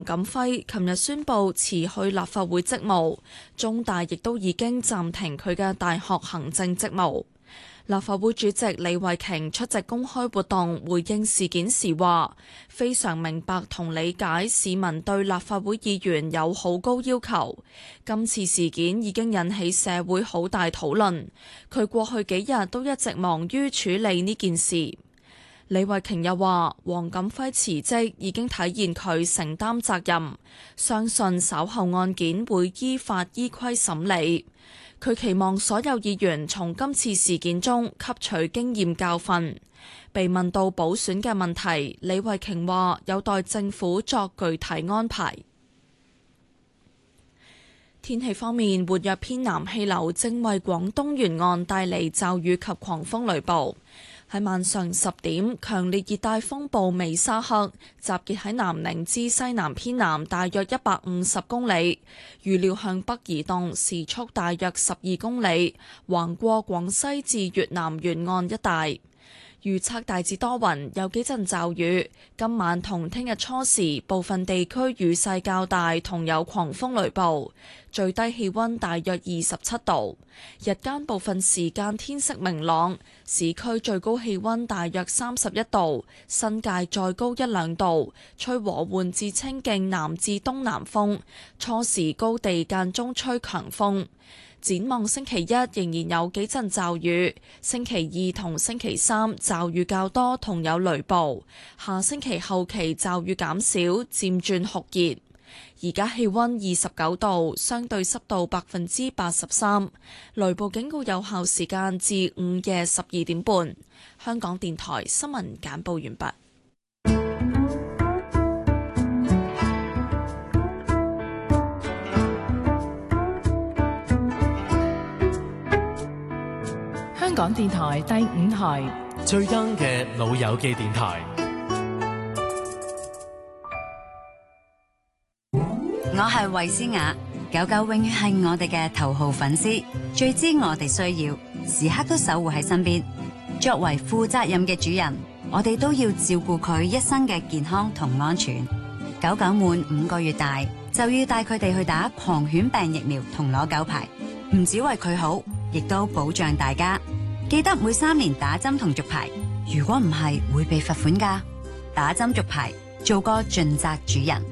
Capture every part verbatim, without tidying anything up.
錦輝琴日宣布辭去立法會職務，中大亦都已經暫停佢嘅大學行政職務。立法會主席李慧瓊出席公開活動回應事件時話：非常明白同理解市民對立法會議員有好高要求，今次事件已經引起社會好大討論。佢過去幾日都一直忙於處理呢件事。李慧瓊又話：黃錦輝辭職已經體現佢承擔責任，相信稍後案件會依法依規審理。佢期望所有議員從今次事件中吸取經驗教訓。被問到補選嘅問題，李慧瓊話有待政府作具體安排。天氣方面，活躍偏南氣流正為廣東沿岸帶嚟驟雨及狂風雷暴。喺晚上十點，強烈熱帶風暴美沙克集結喺南寧至西南偏南大約一百五十公里，預料向北移動，時速大約十二公里，橫過廣西至越南沿岸一帶。預測大致多雲，有幾陣驟雨。今晚同聽日初時，部分地區雨勢較大，同有狂風雷暴。最低氣溫大約二十七度，日間部分時間天色明朗。市區最高氣溫大約三十一度，新界再高一兩度。吹和緩至清勁南至東南風，初時高地間中吹強風。展望星期一仍然有幾陣驟雨，星期二同星期三驟雨較多同有雷暴，下星期後期驟雨減少，漸轉酷熱。而家氣溫二十九度，相對濕度百分之八十三，雷暴警告有效時間至午夜十二點半。香港電台新聞簡報完畢。 香港電台第五台最 young 嘅老友記電台。 我係衛詩雅，狗狗永遠係我哋嘅頭號粉絲，最知我哋需要，時刻都守護喺身邊。作為負責任嘅主人，我哋都要照顧佢一生嘅健康同安全。狗狗滿五個月大，就要帶佢哋去打狂犬病疫苗同攞狗牌，唔止為佢好，亦都保障大家。記得每三年打針同續牌，如果唔係會被罰款㗎。打針續牌，做個盡責主人。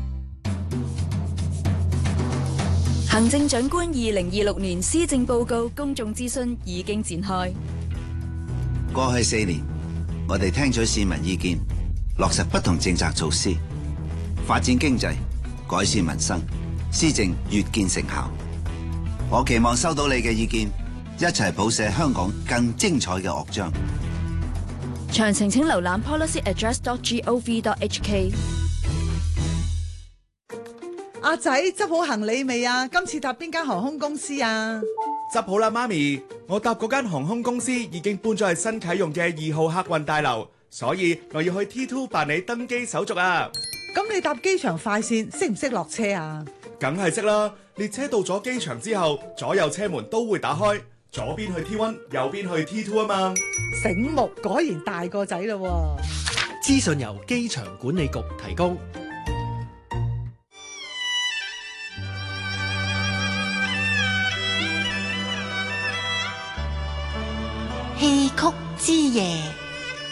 行政長官二零二六年施政報告公眾諮詢已經展開。 過去四年，我哋聽取市民意見，落實不同政策措施，發展經濟，改善民生，施政越見成效。我期望收到你嘅意見，一齊譜寫香港更精彩嘅樂章。 詳情請瀏覽 policy address dot gov dot h k。 阿仔執好行李未啊？今次搭邊間航空公司啊？ 執好啦，媽咪，我搭嗰間航空公司已經搬咗去新啟用嘅二號客運大樓，所以我要去 T 二 辦理登機手續啊。 咁你搭機場快線識唔識落車啊？ 梗係識啦，列車到咗機場之後，左右車門都會打開，左邊去 T 一，右邊去 T 二 啊嘛。 醒目，果然大個仔咯。 資訊由機場管理局提供。 戲曲之夜。